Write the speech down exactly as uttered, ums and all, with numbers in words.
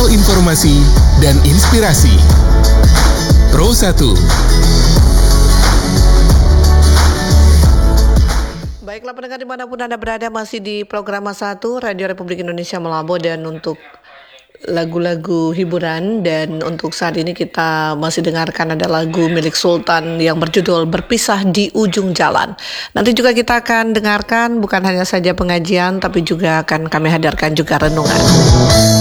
Portal informasi dan inspirasi. Pro satu. Baiklah pendengar dimanapun Anda berada, masih di program satu Radio Republik Indonesia Malabo, dan untuk lagu-lagu hiburan, dan untuk saat ini kita masih dengarkan ada lagu milik Sultan yang berjudul Berpisah di Ujung Jalan. Nanti juga kita akan dengarkan bukan hanya saja pengajian, tapi juga akan kami hadirkan juga renungan.